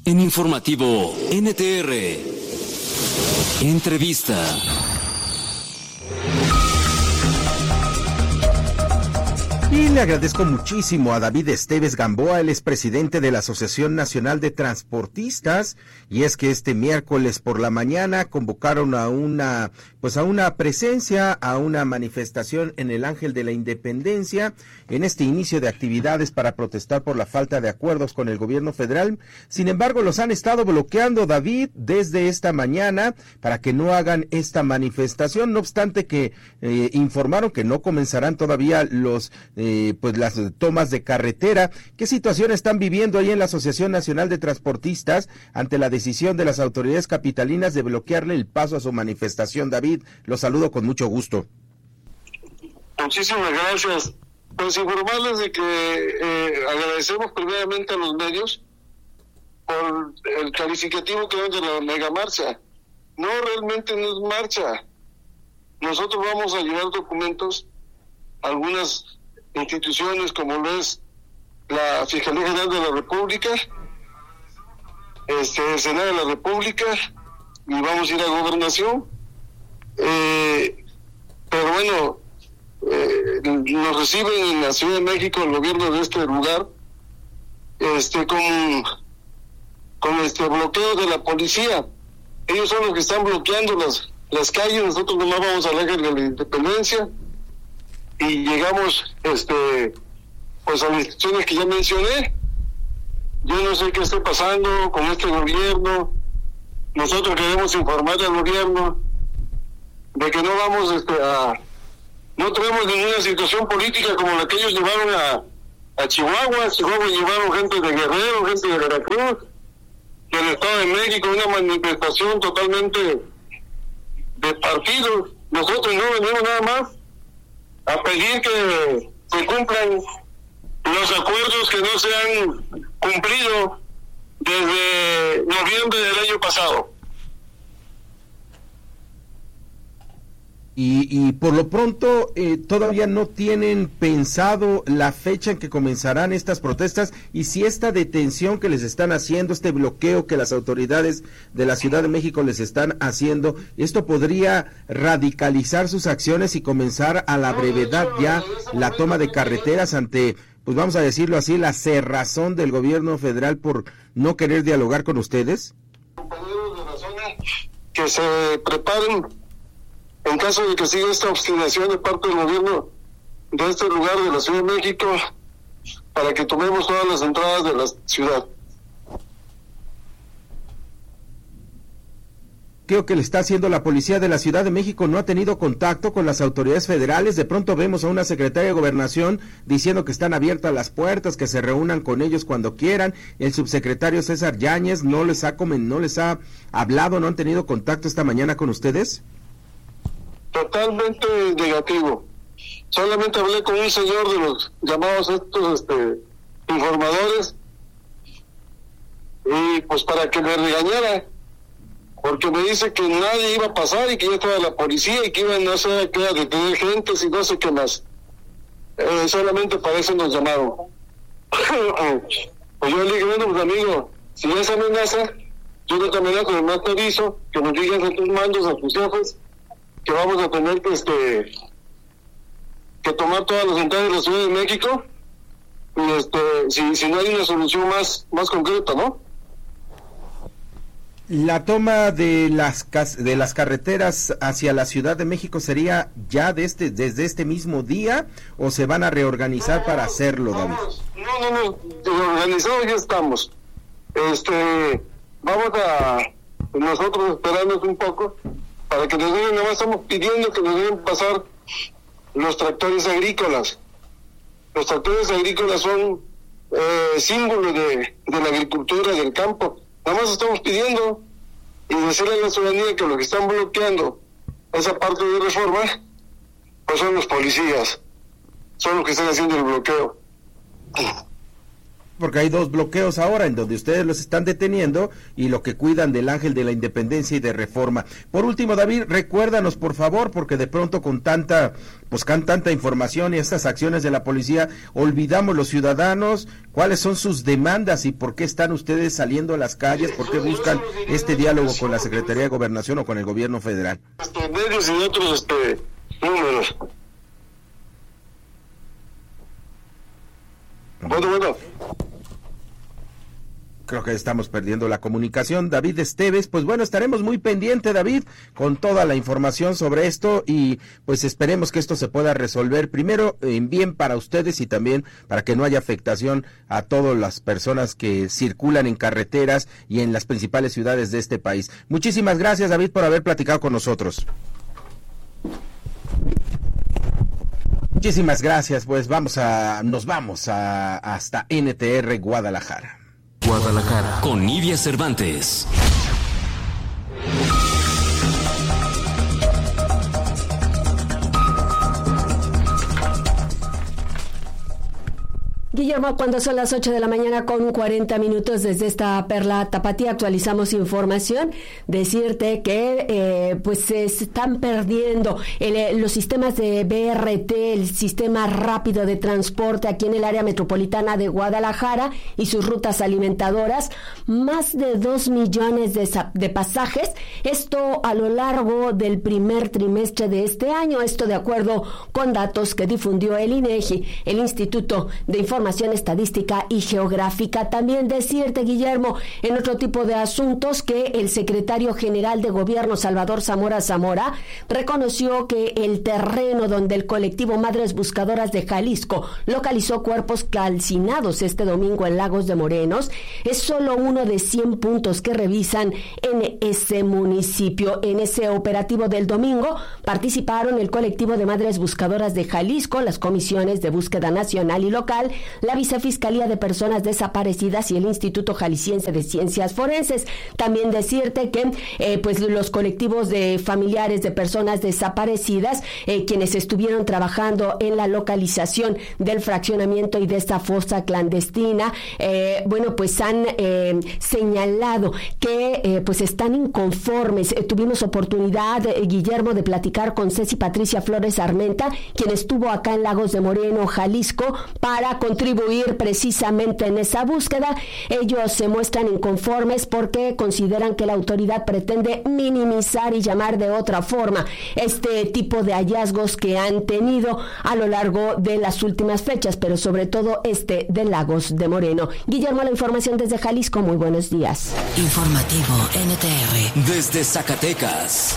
En Informativo NTR, entrevista. Y le agradezco muchísimo a David Esteves Gamboa, el expresidente de la Asociación Nacional de Transportistas, y es que este miércoles por la mañana convocaron a una presencia, a una manifestación en el Ángel de la Independencia, en este inicio de actividades para protestar por la falta de acuerdos con el gobierno federal. Sin embargo, los han estado bloqueando, David, desde esta mañana para que no hagan esta manifestación, no obstante que informaron que no comenzarán todavía las tomas de carretera. ¿Qué situación están viviendo ahí en la Asociación Nacional de Transportistas ante la decisión de las autoridades capitalinas de bloquearle el paso a su manifestación? David, los saludo con mucho gusto. Muchísimas gracias. Pues informarles de que agradecemos primeramente a los medios por el calificativo que dan de la mega marcha. No, realmente no es marcha. Nosotros vamos a llevar documentos a algunas instituciones como lo es la Fiscalía General de la República, el Senado de la República, y vamos a ir a Gobernación. Pero bueno, nos reciben en la Ciudad de México el gobierno de este lugar con bloqueo de la policía. Ellos son los que están bloqueando las calles. Nosotros nomás vamos al Ángel de la Independencia y llegamos pues a las instituciones que ya mencioné. Yo no sé qué está pasando con este gobierno. Nosotros queremos informar al gobierno de que no vamos no tenemos ninguna situación política como la que ellos llevaron a Chihuahua. Chihuahua llevaron gente de Guerrero, gente de Veracruz, del Estado de México, una manifestación totalmente de partidos. Nosotros no venimos nada más a pedir que se cumplan los acuerdos que no se han cumplido desde noviembre del año pasado. Y por lo pronto todavía no tienen pensado la fecha en que comenzarán estas protestas, y si esta detención que les están haciendo, este bloqueo que las autoridades de la Ciudad de México les están haciendo, esto podría radicalizar sus acciones y comenzar a la brevedad ya la toma de carreteras ante, pues vamos a decirlo así, la cerrazón del gobierno federal por no querer dialogar con ustedes. Compañeros de la zona, que se preparen en caso de que siga esta obstinación de parte del gobierno de este lugar de la Ciudad de México, para que tomemos todas las entradas de la ciudad. Creo que le está haciendo la policía de la Ciudad de México, no ha tenido contacto con las autoridades federales. De pronto vemos a una secretaria de Gobernación diciendo que están abiertas las puertas, que se reúnan con ellos cuando quieran. El subsecretario César Yáñez no les ha hablado, no han tenido contacto esta mañana con ustedes. Totalmente negativo. Solamente hablé con un señor de los llamados estos informadores, y pues para que me regañara, porque me dice que nadie iba a pasar y que ya estaba la policía y que iban a detener gente y no sé qué más. Solamente para eso nos llamaron. Pues yo le dije, bueno, pues amigo, si es amenaza, yo no te amenazo, además te aviso que nos digas a tus mandos, a tus jefes, que vamos a tener que tomar todas las entradas de la Ciudad de México, y si no hay una solución más concreta, ¿no? La toma de las carreteras hacia la Ciudad de México sería ya desde este mismo día, o se van a reorganizar para hacerlo, David. No, organizados ya estamos. Vamos a nosotros esperarnos un poco para que nos den. Nada más estamos pidiendo que nos deben pasar los tractores agrícolas. Los tractores agrícolas son símbolos de la agricultura, del campo. Nada más estamos pidiendo, y decirle a la ciudadanía que los que están bloqueando esa parte de Reforma pues son los policías, son los que están haciendo el bloqueo. porque hay 2 bloqueos ahora en donde ustedes los están deteniendo y lo que cuidan del Ángel de la Independencia y de Reforma. Por último, David, recuérdanos por favor, porque de pronto con tanta información y estas acciones de la policía, olvidamos los ciudadanos, cuáles son sus demandas y por qué están ustedes saliendo a las calles, por qué buscan este diálogo con la Secretaría de Gobernación o con el gobierno federal. Medios y otros números. Bueno. Creo que estamos perdiendo la comunicación. David Esteves, pues bueno, estaremos muy pendiente, David, con toda la información sobre esto y pues esperemos que esto se pueda resolver primero en bien para ustedes y también para que no haya afectación a todas las personas que circulan en carreteras y en las principales ciudades de este país. Muchísimas gracias, David, por haber platicado con nosotros. Muchísimas gracias, pues nos vamos hasta NTR Guadalajara. Guadalajara con Nidia Cervantes. Guillermo, cuando son las 8 de la mañana con 40 minutos desde esta Perla Tapatía actualizamos información, decirte que pues se están perdiendo los sistemas de BRT, el sistema rápido de transporte aquí en el área metropolitana de Guadalajara y sus rutas alimentadoras, más de 2 millones de pasajes, esto a lo largo del primer trimestre de este año, esto de acuerdo con datos que difundió el INEGI, el Instituto de Información Estadística y Geográfica. También decirte, Guillermo, en otro tipo de asuntos, que el secretario general de Gobierno, Salvador Zamora, reconoció que el terreno donde el colectivo Madres Buscadoras de Jalisco localizó cuerpos calcinados este domingo en Lagos de Morenos es solo uno de 100 puntos que revisan en ese municipio. En ese operativo del domingo participaron el colectivo de Madres Buscadoras de Jalisco, las comisiones de búsqueda nacional y local, la Vicefiscalía de Personas Desaparecidas y el Instituto Jalisciense de Ciencias Forenses. También decirte que pues los colectivos de familiares de personas desaparecidas, quienes estuvieron trabajando en la localización del fraccionamiento y de esta fosa clandestina, bueno, pues han señalado que pues están inconformes. Tuvimos oportunidad, Guillermo, de platicar con Ceci Patricia Flores Armenta, quien estuvo acá en Lagos de Moreno, Jalisco, para contribuir precisamente en esa búsqueda. Ellos se muestran inconformes porque consideran que la autoridad pretende minimizar y llamar de otra forma este tipo de hallazgos que han tenido a lo largo de las últimas fechas, pero sobre todo de Lagos de Moreno. Guillermo, la información desde Jalisco. Muy buenos días. Informativo NTR desde Zacatecas.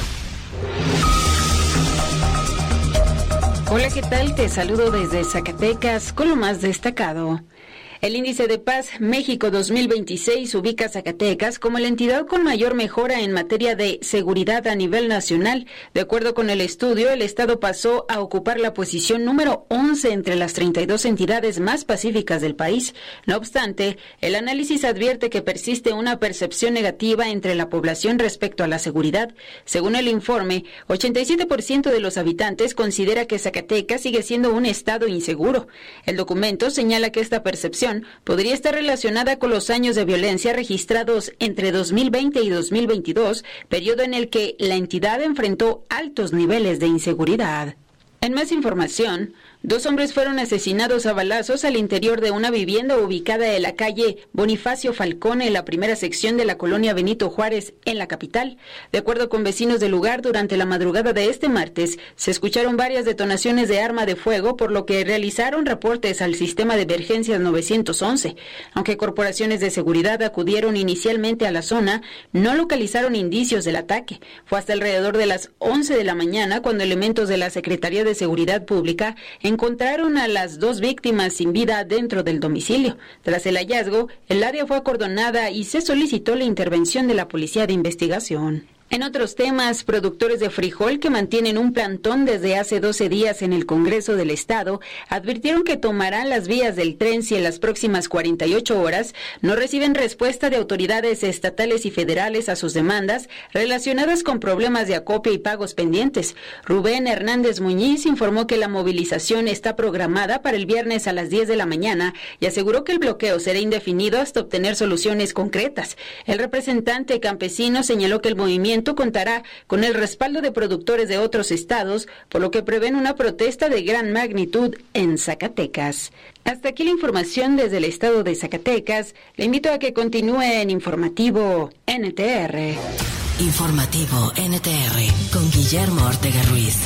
Hola, ¿qué tal? Te saludo desde Zacatecas con lo más destacado. El índice de paz México 2026 ubica a Zacatecas como la entidad con mayor mejora en materia de seguridad a nivel nacional. De acuerdo con el estudio, el estado pasó a ocupar la posición número 11 entre las 32 entidades más pacíficas del país. No obstante, el análisis advierte que persiste una percepción negativa entre la población respecto a la seguridad. Según el informe, 87% de los habitantes considera que Zacatecas sigue siendo un estado inseguro. El documento señala que esta percepción podría estar relacionada con los años de violencia registrados entre 2020 y 2022, periodo en el que la entidad enfrentó altos niveles de inseguridad. En más información, 2 hombres fueron asesinados a balazos al interior de una vivienda ubicada en la calle Bonifacio Falcón, en la primera sección de la colonia Benito Juárez, en la capital. De acuerdo con vecinos del lugar, durante la madrugada de este martes, se escucharon varias detonaciones de arma de fuego, por lo que realizaron reportes al sistema de emergencias 911. Aunque corporaciones de seguridad acudieron inicialmente a la zona, no localizaron indicios del ataque. Fue hasta alrededor de las 11 de la mañana cuando elementos de la Secretaría de Seguridad Pública encontraron a las 2 víctimas sin vida dentro del domicilio. Tras el hallazgo, el área fue acordonada y se solicitó la intervención de la Policía de Investigación. En otros temas, productores de frijol que mantienen un plantón desde hace 12 días en el Congreso del Estado advirtieron que tomarán las vías del tren si en las próximas 48 horas no reciben respuesta de autoridades estatales y federales a sus demandas relacionadas con problemas de acopio y pagos pendientes. Rubén Hernández Muñiz informó que la movilización está programada para el viernes a las 10 de la mañana y aseguró que el bloqueo será indefinido hasta obtener soluciones concretas. El representante campesino señaló que el movimiento contará con el respaldo de productores de otros estados, por lo que prevén una protesta de gran magnitud en Zacatecas. Hasta aquí la información desde el estado de Zacatecas. Le invito a que continúe en Informativo NTR. Informativo NTR con Guillermo Ortega Ruiz.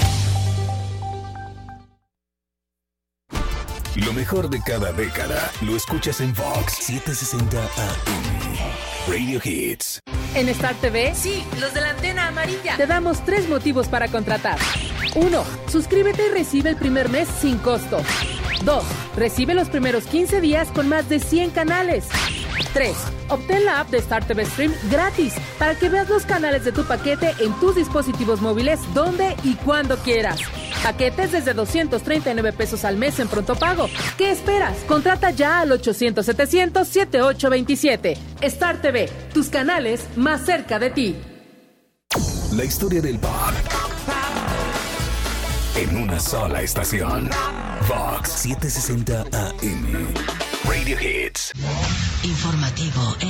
Lo mejor de cada década lo escuchas en Vox 760 AM. Radio Hits. En Star TV, sí, los de la antena amarilla, te damos 3 motivos para contratar. 1. Suscríbete y recibe el primer mes sin costo. 2. Recibe los primeros 15 días con más de 100 canales. 3. Obtén la app de Star TV Stream gratis para que veas los canales de tu paquete en tus dispositivos móviles donde y cuando quieras. Paquetes desde 239 pesos al mes en pronto pago. ¿Qué esperas? Contrata ya al 800-700-7827. Star TV, tus canales más cerca de ti. La historia del pop en una sola estación. Vox 760 AM. Radio Hits. Informativo